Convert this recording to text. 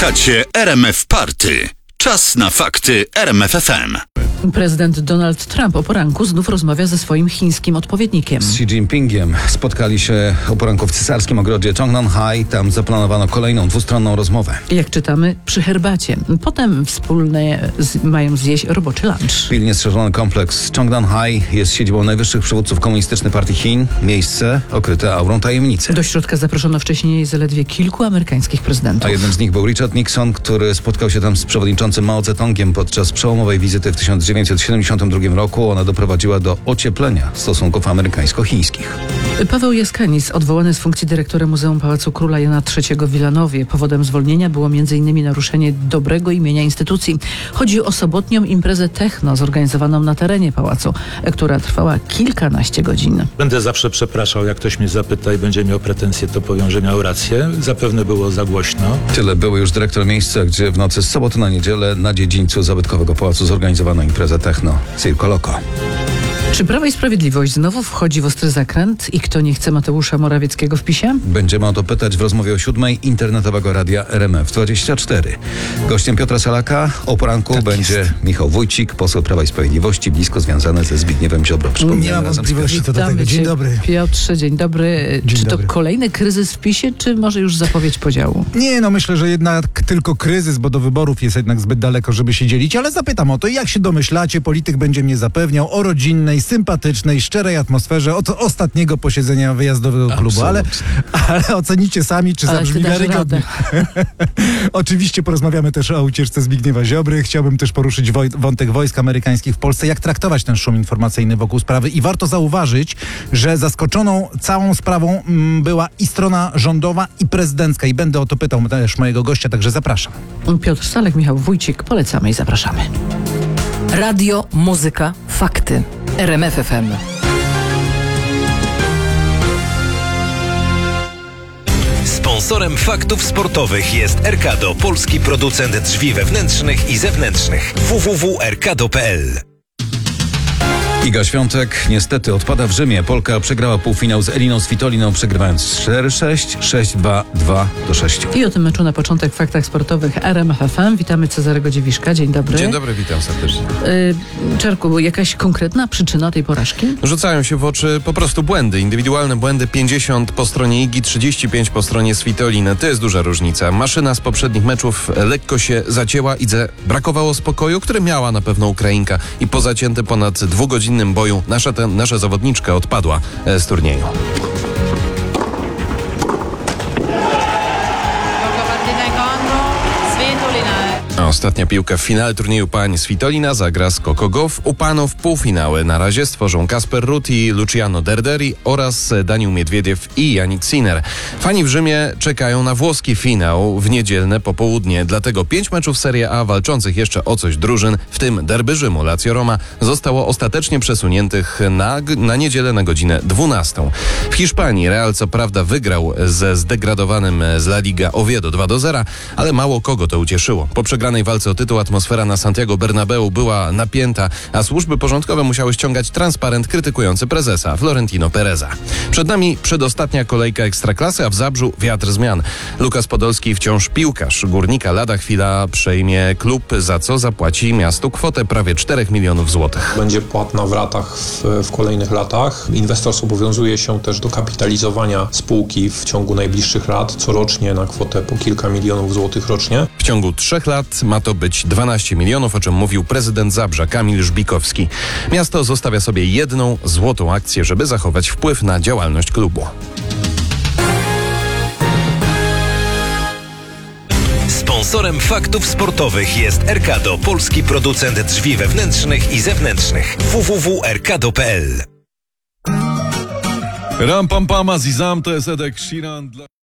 Słuchacie RMF Party. Czas na fakty RMF FM. Prezydent Donald Trump o poranku znów rozmawia ze swoim chińskim odpowiednikiem. Z Xi Jinpingiem spotkali się o poranku w cesarskim ogrodzie Zhongnanhai. Tam zaplanowano kolejną dwustronną rozmowę. Jak czytamy, przy herbacie. Potem wspólnie mają zjeść roboczy lunch. Pilnie strzeżony kompleks Zhongnanhai jest siedzibą najwyższych przywódców Komunistycznej Partii Chin. Miejsce okryte aurą tajemnicy. Do środka zaproszono wcześniej zaledwie kilku amerykańskich prezydentów. A jednym z nich był Richard Nixon, który spotkał się tam z przewodniczącym Mao Zedongiem podczas przełomowej wizyty w 1972 roku. Ona doprowadziła do ocieplenia stosunków amerykańsko-chińskich. Paweł Jaskanis, odwołany z funkcji dyrektora Muzeum Pałacu Króla Jana III w Wilanowie. Powodem zwolnienia było m.in. naruszenie dobrego imienia instytucji. Chodzi o sobotnią imprezę techno zorganizowaną na terenie pałacu, która trwała kilkanaście godzin. Będę zawsze przepraszał, jak ktoś mnie zapyta i będzie miał pretensje, to powiem, że miał rację. Zapewne było za głośno. Tyle był już dyrektor miejsca, gdzie w nocy z soboty na niedzielę na dziedzińcu zabytkowego pałacu zorganizowano imprezę techno Circo Loco. Czy Prawo i Sprawiedliwość znowu wchodzi w ostry zakręt i kto nie chce Mateusza Morawieckiego w PiS-ie? Będziemy o to pytać w rozmowie o 7:00 internetowego radia RMF24. Gościem Piotra Salaka o poranku będzie Michał Wójcik, poseł Prawa i Sprawiedliwości, blisko związany ze Zbigniewem Ziobro. Nie ma wątpliwości co do tego. Dzień dobry. Piotrze, dzień dobry. Dzień czy to dobry. kolejny kryzys w PiS-ie, czy może już zapowiedź podziału? Nie, myślę, że jednak tylko kryzys, bo do wyborów jest jednak zbyt daleko, żeby się dzielić, ale zapytam o to, jak się domyślacie, polityk będzie mnie zapewniał o rodzinnej, sympatycznej, szczerej atmosferze od ostatniego posiedzenia wyjazdowego klubu, ale ocenicie sami, czy zabrzmi wiarygodnie. Oczywiście porozmawiamy też o ucieczce Zbigniewa Ziobry. Chciałbym też poruszyć wątek wojsk amerykańskich w Polsce, jak traktować ten szum informacyjny wokół sprawy i warto zauważyć, że zaskoczoną całą sprawą była i strona rządowa, i prezydencka i będę o to pytał też mojego gościa, także zapraszam. Piotr Salek, Michał Wójcik, polecamy i zapraszamy. Radio, muzyka, fakty. RMF FM. Sponsorem faktów sportowych jest Erkado, polski producent drzwi wewnętrznych i zewnętrznych. www.erkado.pl. Iga Świątek niestety odpada w Rzymie. Polka przegrała półfinał z Eliną Svitoliną, przegrywając 4-6, 6-2, 2-6. I o tym meczu na początek w faktach sportowych RMF FM. Witamy Cezarego Dziewiszka. Dzień dobry. Dzień dobry, witam serdecznie. Czarku, jakaś konkretna przyczyna tej porażki? Rzucają się w oczy po prostu błędy, indywidualne błędy, 50 po stronie Igi, 35 po stronie Svitoliny. To jest duża różnica. Maszyna z poprzednich meczów lekko się zacięła. Idze brakowało spokoju, który miała na pewno Ukrainka i po zaciętym ponad dwugodzinnym boju nasza zawodniczka odpadła z turnieju. A ostatnia piłka w finale turnieju pań. Svitolina zagra z Coco Gauff. U panów półfinały na razie stworzą Kasper Ruud i Luciano Derderi oraz Daniil Miedwiediew i Jannik Sinner. Fani w Rzymie czekają na włoski finał w niedzielne popołudnie. Dlatego 5 meczów Serie A walczących jeszcze o coś drużyn, w tym derby Rzymu Lazio Roma, zostało ostatecznie przesuniętych na niedzielę na godzinę 12. W Hiszpanii Real co prawda wygrał ze zdegradowanym z La Liga Oviedo 2-0, ale mało kogo to ucieszyło. Po przegranej walce o tytuł atmosfera na Santiago Bernabeu była napięta, a służby porządkowe musiały ściągać transparent krytykujący prezesa Florentino Pereza. Przed nami przedostatnia kolejka Ekstraklasy, a w Zabrzu wiatr zmian. Lukas Podolski, wciąż piłkarz Górnika, lada chwila przejmie klub, za co zapłaci miastu kwotę prawie 4 milionów złotych. Będzie płatna w ratach w kolejnych latach. Inwestor zobowiązuje się też do kapitalizowania spółki w ciągu najbliższych lat, corocznie na kwotę po kilka milionów złotych rocznie. W ciągu 3 lat ma to być 12 milionów, o czym mówił prezydent Zabrza Kamil Żbikowski. Miasto zostawia sobie 1 złotą akcję, żeby zachować wpływ na działalność klubu. Sponsorem faktów sportowych jest Erkado, polski producent drzwi wewnętrznych i zewnętrznych. www.erkado.pl. Ram pam pam azizam, to jest Edek Sheeran.